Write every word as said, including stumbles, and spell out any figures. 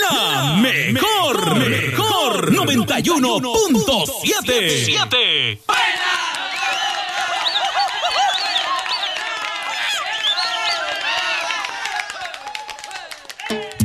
la mejor, mejor noventa y uno punto siete.